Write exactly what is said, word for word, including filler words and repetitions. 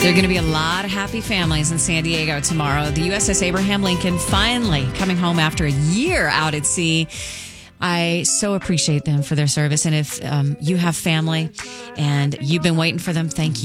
There are going to be a lot of happy families in San Diego tomorrow. The U S S Abraham Lincoln finally coming home after a year out at sea. I so appreciate them for their service. And if um, you have family and you've been waiting for them, thank you.